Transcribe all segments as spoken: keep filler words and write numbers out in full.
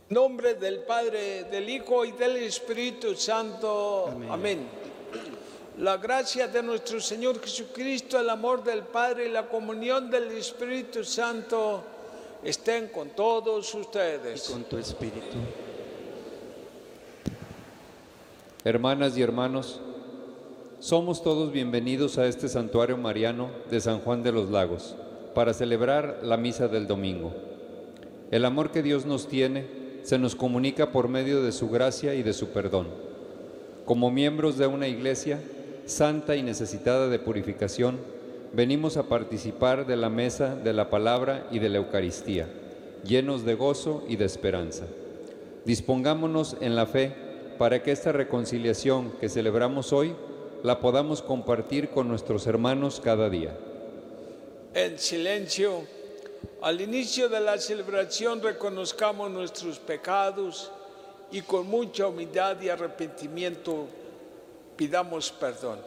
Nombre del Padre, del Hijo y del Espíritu Santo. Amén. Amén. La gracia de nuestro Señor Jesucristo, el amor del Padre y la comunión del Espíritu Santo estén con todos ustedes. Y con tu espíritu. Hermanas y hermanos, somos todos bienvenidos a este santuario mariano de San Juan de los Lagos para celebrar la misa del domingo. El amor que Dios nos tiene se nos comunica por medio de su gracia y de su perdón. Como miembros de una iglesia santa y necesitada de purificación, venimos a participar de la mesa de la palabra y de la Eucaristía, llenos de gozo y de esperanza. Dispongámonos en la fe para que esta reconciliación que celebramos hoy la podamos compartir con nuestros hermanos cada día. En silencio, al inicio de la celebración reconozcamos nuestros pecados y con mucha humildad y arrepentimiento pidamos perdón.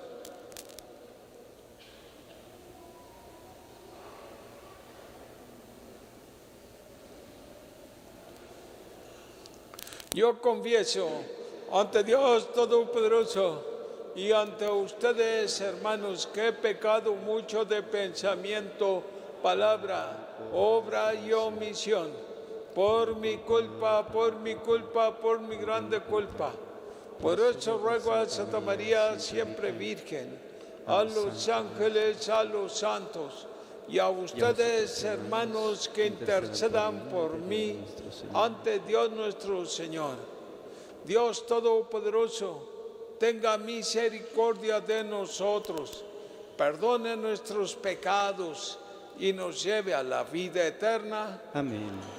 Yo confieso ante Dios Todopoderoso y ante ustedes, hermanos, que he pecado mucho de pensamiento, palabra, obra y omisión. Por mi culpa, por mi culpa, por mi grande culpa. Por eso ruego a Santa María, siempre Virgen, a los ángeles, a los santos, y a ustedes, hermanos, que intercedan por mí ante Dios nuestro Señor. Dios Todopoderoso, tenga misericordia de nosotros, perdone nuestros pecados y nos lleve a la vida eterna. Amén.